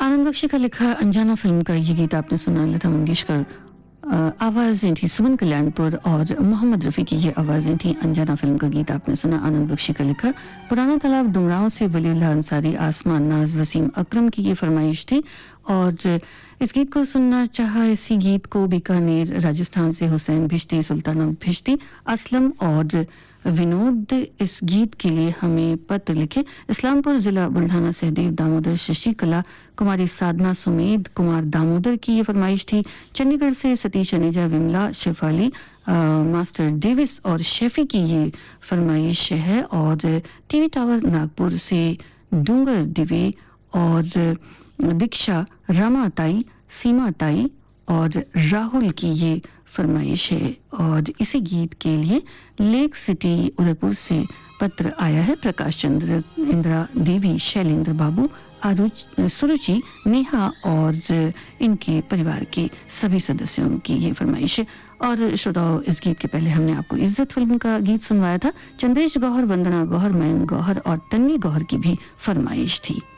आनंद बख्शी का लिखा अनजाना फिल्म का ये गीत आपने सुना। लता मंगेशकर आवाज़ें थी, सुमन कल्याणपुर और मोहम्मद रफ़ी की ये आवाज़ें थी। अनजाना फिल्म का गीत आपने सुना, आनंद बख्शी का लिखा। पुराना तालाब डुमराव से वलीउल्लाह अंसारी, आसमान नाज वसीम अकरम की ये फरमाइश थी। और इस गीत को सुनना चाहा, इसी गीत को बीकानेर राजस्थान से हुसैन भिश्ती, सुल्ताना भिश्ती, असलम और विनोद इस गीत के लिए हमें पत्र लिखे। इस्लामपुर जिला बुल्ढाना सहदेव दामोदर शशिकला कुमारी साधना सुमेध कुमार दामोदर की ये फरमाइश थी। चंडीगढ़ से सतीश अनेजा विमला शेफाली मास्टर डेविस और शेफी की ये फरमाइश है। और टीवी टावर नागपुर से डूंगर दिवे और दीक्षा रमा ताई, सीमा ताई और राहुल की ये फरमाइश है। और इसी गीत के लिए लेक सिटी उदयपुर से पत्र आया है। प्रकाश चंद्र, इंदिरा देवी, शैलेंद्र बाबू, सुरुचि, नेहा और इनके परिवार के सभी सदस्यों की ये फरमाइश है। और श्रोताओं, इस गीत के पहले हमने आपको इज्जत फिल्म का गीत सुनवाया था। चंद्रेश गौहर, वंदना गौहर, मयंक गौहर और तन्वी गौहर की भी फरमाइश थी।